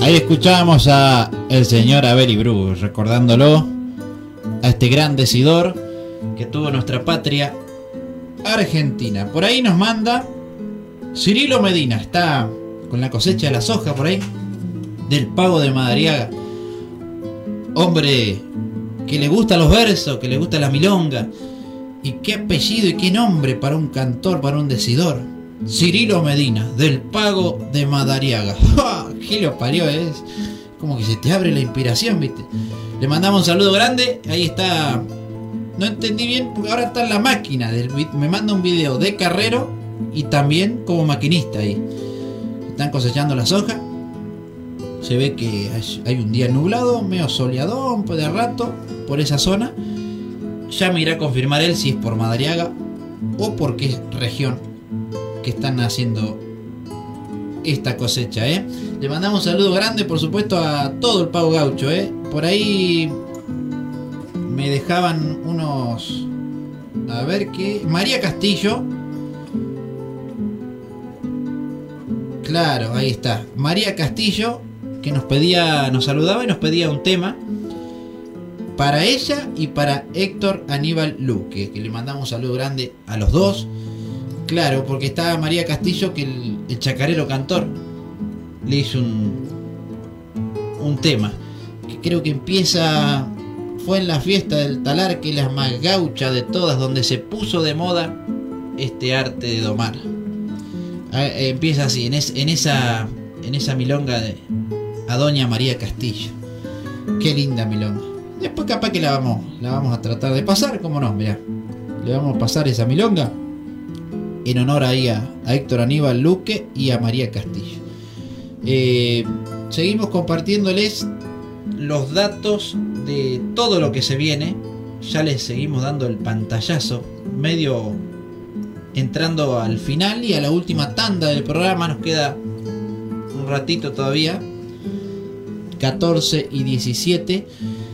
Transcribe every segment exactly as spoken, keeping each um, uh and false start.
Ahí escuchábamos a el señor Abel Ibru, recordándolo a este gran decidor que tuvo nuestra patria Argentina. Por ahí nos manda Cirilo Medina, está con la cosecha de la soja por ahí, del Pago de Madariaga. Hombre que le gustan los versos, que le gusta la milonga. Y qué apellido y qué nombre para un cantor, para un decidor. Cirilo Medina, del Pago de Madariaga. ¡Ja! ¿Qué lo parió? Es como que se te abre la inspiración, ¿viste? Le mandamos un saludo grande. Ahí está. No entendí bien porque ahora está en la máquina. Del, me manda un video de carrero y también como maquinista ahí. Están cosechando la soja. Se ve que hay un día nublado, medio soleadón, pues de rato, por esa zona. Ya me irá a confirmar él si es por Madariaga o por qué región que están haciendo esta cosecha, ¿eh? Le mandamos un saludo grande, por supuesto, a todo el Pago Gaucho, ¿eh? Por ahí me dejaban unos... A ver qué... María Castillo. Claro, ahí está. María Castillo, que nos pedía, nos saludaba y nos pedía un tema para ella y para Héctor Aníbal Luque, que le mandamos un saludo grande a los dos. Claro, porque estaba María Castillo, que el, el chacarero cantor le hizo un, un tema que creo que empieza, fue en la fiesta del talar, que es la más gaucha de todas, donde se puso de moda este arte de domar. Eh, empieza así, en, es, en, esa, en esa milonga de a doña María Castillo. Qué linda milonga. Después capaz que la vamos, la vamos a tratar de pasar, como no, mirá. Le vamos a pasar esa milonga en honor ahí a, a Héctor Aníbal Luque y a María Castillo. Eh, seguimos compartiéndoles los datos de todo lo que se viene. Ya les seguimos dando el pantallazo, medio entrando al final y a la última tanda del programa. Nos queda un ratito todavía, catorce y diecisiete.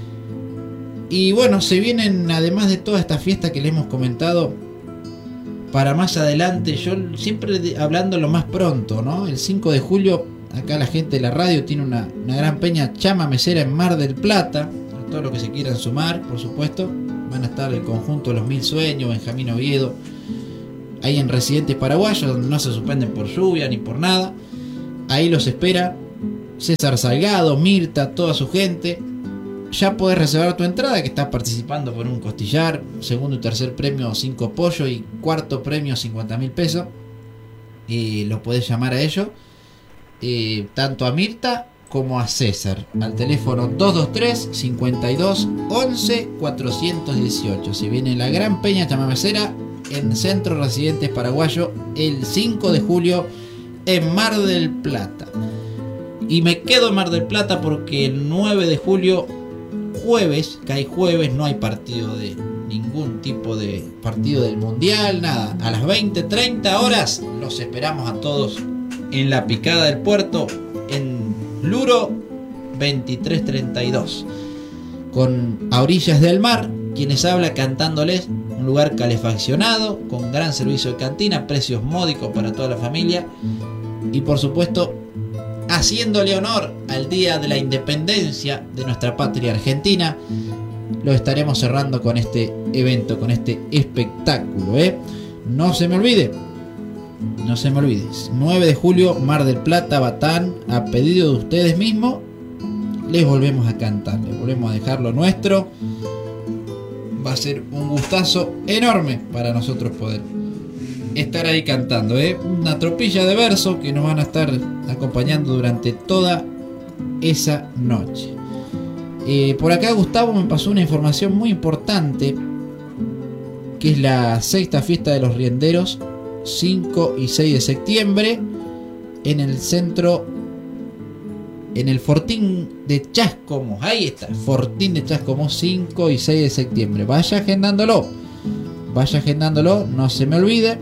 Y bueno, se vienen, además de toda esta fiesta que les hemos comentado, para más adelante, yo siempre hablando lo más pronto, ¿no? El cinco de julio, acá la gente de la radio tiene una, una gran peña chamamecera en Mar del Plata. A todos los que se quieran sumar, por supuesto, van a estar el conjunto de los Mil Sueños, Benjamín Oviedo, ahí en Residentes Paraguayos, donde no se suspenden por lluvia ni por nada. Ahí los espera César Salgado, Mirta, toda su gente. Ya podés reservar tu entrada, que estás participando por un costillar, segundo y tercer premio cinco pollos y cuarto premio cincuenta mil pesos. Y lo podés llamar a ellos, eh, tanto a Mirta como a César, al teléfono dos dos tres, cincuenta y dos, once, cuatrocientos dieciocho. Se viene la gran peña chamamecera en Centro Residentes Paraguayo el cinco de julio en Mar del Plata. Y me quedo en Mar del Plata porque el nueve de julio, jueves, que hay jueves, no hay partido de ningún tipo de partido del mundial, nada. A las veinte treinta horas los esperamos a todos en la Picada del Puerto, en Luro veintitrés treinta y dos, con A Orillas del Mar, quienes habla cantándoles. Un lugar calefaccionado, con gran servicio de cantina, precios módicos para toda la familia y por supuesto haciéndole honor al Día de la Independencia de nuestra patria Argentina. Lo estaremos cerrando con este evento, con este espectáculo, ¿eh? No se me olvide, no se me olvide, nueve de julio, Mar del Plata, Batán. A pedido de ustedes mismos les volvemos a cantar, les volvemos a dejar lo nuestro. Va a ser un gustazo enorme para nosotros poder estar ahí cantando, ¿eh? Una tropilla de versos que nos van a estar acompañando durante toda esa noche. Eh, por acá Gustavo me pasó una información muy importante, que es la sexta fiesta de los rienderos, cinco y seis de septiembre, en el centro, en el Fortín de Chascomús. Ahí está, Fortín de Chascomús, cinco y seis de septiembre. Vaya agendándolo, vaya agendándolo, no se me olvide.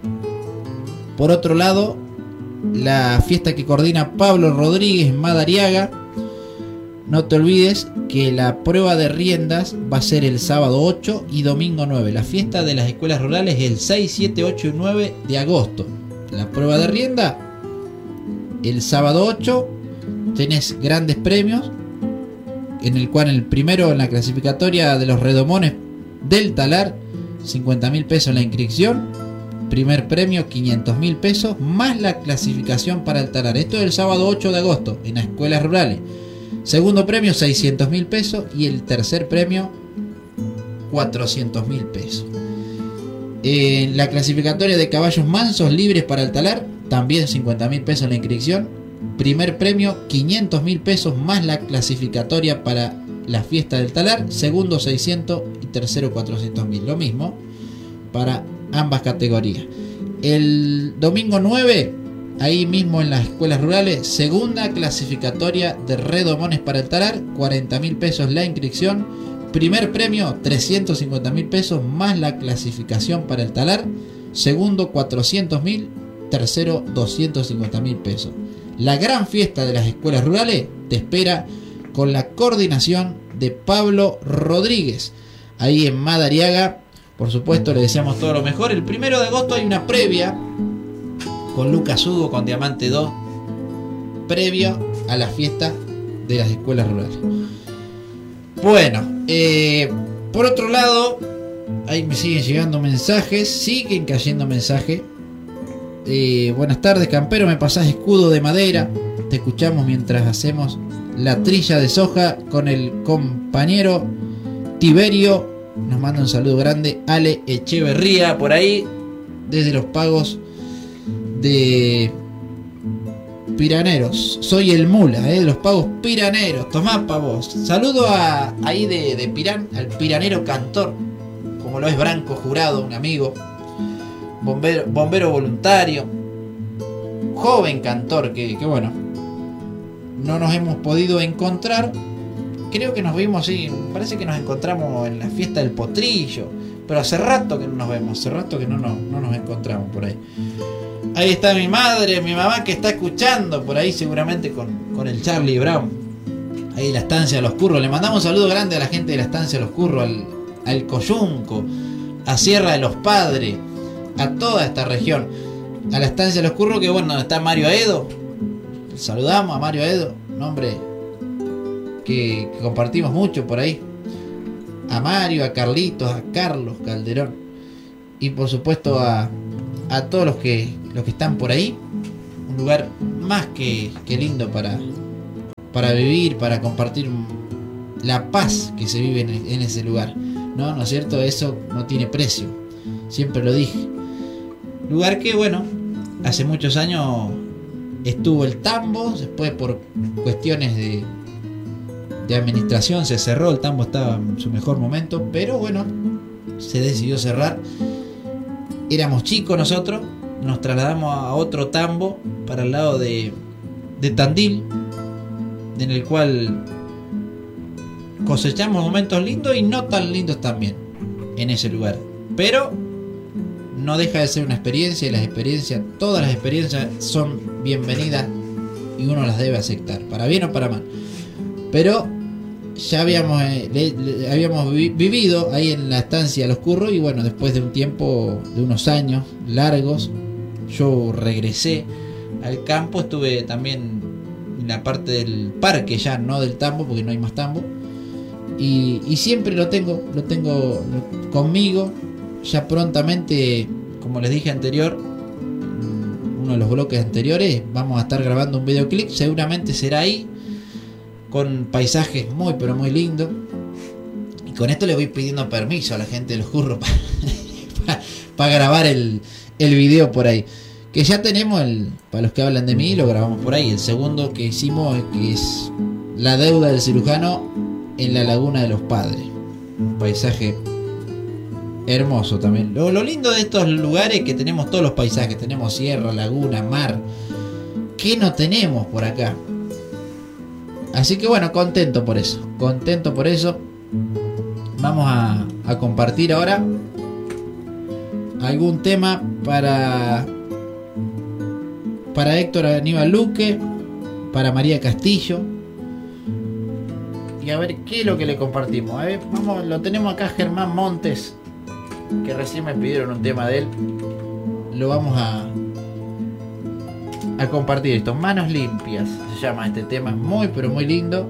Por otro lado, la fiesta que coordina Pablo Rodríguez en Madariaga. No te olvides que la prueba de riendas va a ser el sábado ocho y domingo nueve. La fiesta de las escuelas rurales es el seis, siete, ocho y nueve de agosto. La prueba de rienda el sábado ocho tenés grandes premios, en el cual el primero en la clasificatoria de los redomones del talar, cincuenta mil pesos la inscripción, primer premio quinientos mil pesos, más la clasificación para el talar. Esto es el sábado ocho de agosto en las escuelas rurales. Segundo premio seiscientos mil pesos y el tercer premio cuatrocientos mil pesos. En la clasificatoria de caballos mansos libres para el talar, también cincuenta mil pesos la inscripción. Primer premio quinientos mil pesos más la clasificatoria para la fiesta del talar. Segundo seiscientos y tercero cuatrocientos mil. Lo mismo para ambas categorías. El domingo nueve, ahí mismo en las escuelas rurales, segunda clasificatoria de redomones para el talar, cuarenta mil pesos la inscripción. Primer premio trescientos cincuenta mil pesos más la clasificación para el talar. Segundo cuatrocientos mil. Tercero doscientos cincuenta mil pesos. La gran fiesta de las escuelas rurales te espera con la coordinación de Pablo Rodríguez, ahí en Madariaga. Por supuesto, le deseamos todo lo mejor. El primero de agosto hay una previa con Lucas Hugo, con Diamante dos, previo a la fiesta de las escuelas rurales. Bueno, eh, por otro lado, ahí me siguen llegando mensajes, siguen cayendo mensajes. Eh, buenas tardes, campero, me pasás escudo de madera. Te escuchamos mientras hacemos la trilla de soja con el compañero Tiberio. Nos manda un saludo grande Ale Echeverría por ahí, desde los pagos de Piraneros. Soy el mula, eh, de los pagos piraneros. Tomá pa' vos. Saludo a, ahí de, de Pirán, al piranero cantor, como lo es Branco Jurado, un amigo. Bombero, bombero voluntario, joven cantor que, que bueno, no nos hemos podido encontrar. Creo que nos vimos, sí, parece que nos encontramos en la fiesta del potrillo, pero hace rato que no nos vemos, hace rato que no, no, no nos encontramos por ahí. Ahí está mi madre, mi mamá que está escuchando por ahí seguramente con, con el Charlie Brown, ahí en la estancia de los Curros. Le mandamos un saludo grande a la gente de la estancia de los Curros, al, al Coyunco, a Sierra de los Padres, a toda esta región, a la estancia de los Curros, que bueno, donde está Mario Aedo. Saludamos a Mario Aedo, un hombre que, que compartimos mucho por ahí. A Mario, a Carlitos, a Carlos Calderón y por supuesto a, a todos los que, los que están por ahí. Un lugar más que, que lindo para, para vivir, para compartir la paz que se vive en, en ese lugar. No, ¿no es cierto? Eso no tiene precio. Siempre lo dije. Lugar que, bueno, hace muchos años estuvo el tambo, después por cuestiones de, de administración se cerró, el tambo estaba en su mejor momento, pero bueno, se decidió cerrar. Éramos chicos nosotros, nos trasladamos a otro tambo para el lado de, de Tandil, en el cual cosechamos momentos lindos y no tan lindos también en ese lugar, pero no deja de ser una experiencia, y las experiencias, todas las experiencias son bienvenidas y uno las debe aceptar, para bien o para mal. Pero ya habíamos, eh, le, le, habíamos vi, vivido ahí en la estancia de los Curros, y bueno, después de un tiempo, de unos años largos, yo regresé al campo. Estuve también en la parte del parque, ya no del tambo, porque no hay más tambo, y, y siempre lo tengo, lo tengo conmigo. Ya prontamente, como les dije anterior, uno de los bloques anteriores, vamos a estar grabando un videoclip, seguramente será ahí, con paisajes muy pero muy lindos. Y con esto le voy pidiendo permiso a la gente de los Curros para, para, para grabar el, el video por ahí. Que ya tenemos, el, para los que hablan de mí, lo grabamos por ahí. El segundo que hicimos, que es La deuda del cirujano en la Laguna de los Padres. Un paisaje hermoso también. Lo, lo lindo de estos lugares es que tenemos todos los paisajes. Tenemos sierra, laguna, mar. ¿Qué no tenemos por acá? Así que bueno, contento por eso. Contento por eso. Vamos a, a compartir ahora algún tema para para Héctor Aníbal Luque, para María Castillo. Y a ver qué es lo que le compartimos. A ver, vamos, lo tenemos acá, Germán Montes, que recién me pidieron un tema de él. Lo vamos a a compartir esto. Manos limpias se llama este tema, muy pero muy lindo.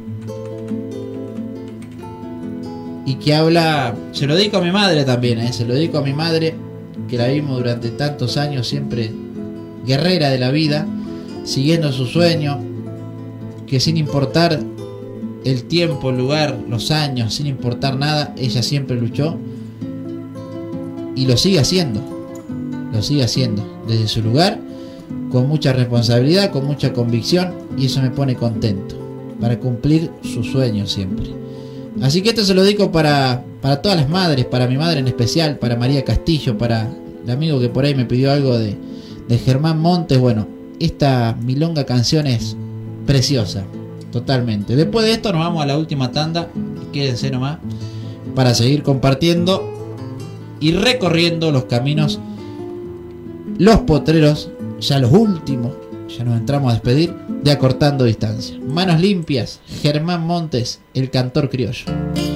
Y que habla, se lo dedico a mi madre también, ¿eh? Se lo dedico a mi madre, que la vimos durante tantos años, siempre guerrera de la vida, siguiendo su sueño, que sin importar el tiempo, el lugar, los años, sin importar nada, ella siempre luchó y lo sigue haciendo, lo sigue haciendo desde su lugar, con mucha responsabilidad, con mucha convicción, y eso me pone contento para cumplir sus sueños siempre. Así que esto se lo dedico para, para todas las madres, para mi madre en especial, para María Castillo, para el amigo que por ahí me pidió algo de, de Germán Montes. Bueno, esta milonga canción es preciosa, totalmente. Después de esto nos vamos a la última tanda, quédense nomás, para seguir compartiendo y recorriendo los caminos, los potreros, ya los últimos, ya nos entramos a despedir, de Acortando Distancia. Manos limpias, Germán Montes, el cantor criollo.